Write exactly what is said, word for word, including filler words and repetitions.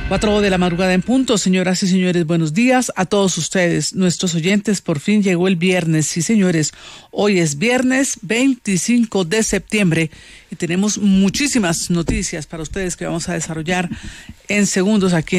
Cuatro de la madrugada en punto, señoras y señores, buenos días a todos ustedes, nuestros oyentes. Por fin llegó el viernes, sí señores, hoy es viernes veinticinco de septiembre y tenemos muchísimas noticias para ustedes que vamos a desarrollar en segundos aquí